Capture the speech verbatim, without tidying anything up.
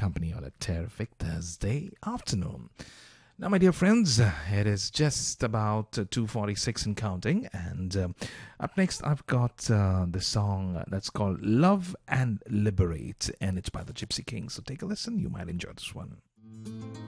company on a terrific Thursday afternoon. Now, my dear friends, it is just about uh, two forty-six and counting. And um, up next, I've got uh, the song that's called Love and Liberate. And it's by the Gypsy Kings. So take a listen. You might enjoy this one.